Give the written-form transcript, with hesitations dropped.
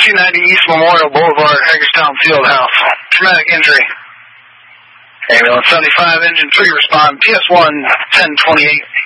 290 East Memorial Boulevard, Hagerstown Fieldhouse. Traumatic injury. Ambulance 75, engine 3, respond. PS1, 1028.